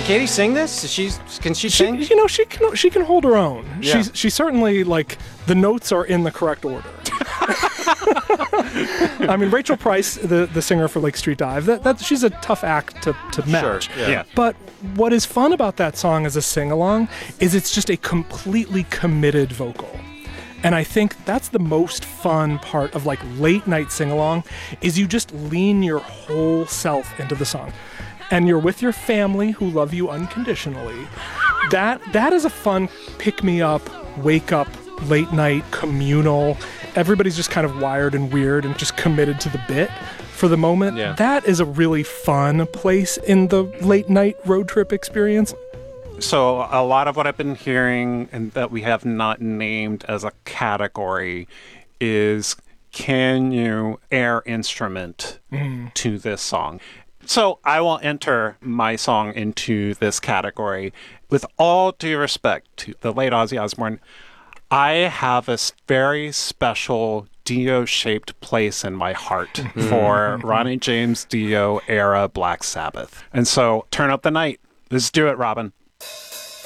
Katie sing this? Can she sing? She can hold her own. Yeah. She certainly, like, the notes are in the correct order. I mean, Rachel Price, the singer for Lake Street Dive, that she's a tough act to match. Sure, yeah. But what is fun about that song as a sing-along is it's just a completely committed vocal. And I think that's the most fun part of, like, late night sing-along, is you just lean your whole self into the song. And you're with your family who love you unconditionally. That is a fun pick-me-up, wake-up, late-night, communal. Everybody's just kind of wired and weird and just committed to the bit for the moment. Yeah. That is a really fun place in the late-night road trip experience. So a lot of what I've been hearing and that we have not named as a category is, can you air instrument to this song? So I will enter my song into this category. With all due respect to the late Ozzy Osbourne, I have a very special Dio-shaped place in my heart for Ronnie James Dio era Black Sabbath. And so turn up the night. Let's do it, Robin.